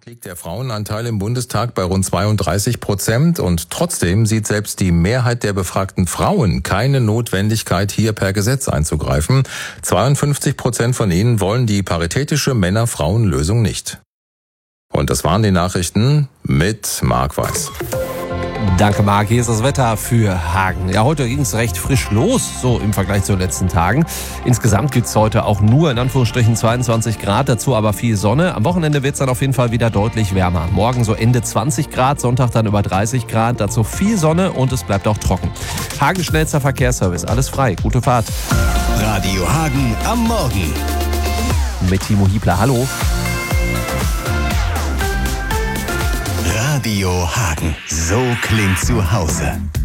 Insgesamt liegt der Frauenanteil im Bundestag bei rund 32% und trotzdem sieht selbst die Mehrheit der befragten Frauen keine Notwendigkeit, hier per Gesetz einzugreifen. 52% von ihnen wollen die paritätische Männer-Frauen-Lösung nicht. Und das waren die Nachrichten mit Marc Weiß. Danke, Marc. Hier ist das Wetter für Hagen. Ja, heute ging es recht frisch los, so im Vergleich zu den letzten Tagen. Insgesamt gibt es heute auch nur in Anführungsstrichen 22 Grad, dazu aber viel Sonne. Am Wochenende wird es dann auf jeden Fall wieder deutlich wärmer. Morgen so Ende 20 Grad, Sonntag dann über 30 Grad, dazu viel Sonne und es bleibt auch trocken. Hagen schnellster Verkehrsservice, alles frei. Gute Fahrt. Radio Hagen am Morgen. Mit Timo Hiebler, hallo. Radio Hagen, so klingt zu Hause.